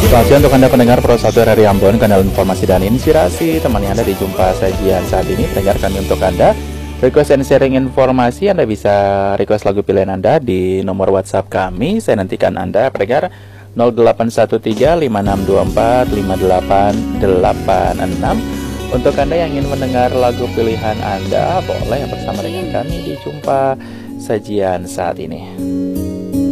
Selamat siang untuk Anda pendengar Pro 1 dari Ambon, kanal informasi dan inspirasi. Temani Anda di Jumpa Sajian saat ini. Pendengar, kami untuk Anda request and sharing informasi. Anda bisa request lagu pilihan Anda di nomor WhatsApp kami. Saya nantikan Anda pendengar 081356245886. Untuk Anda yang ingin mendengar lagu pilihan Anda, boleh bersama dengan kami di Jumpa Sajian saat ini.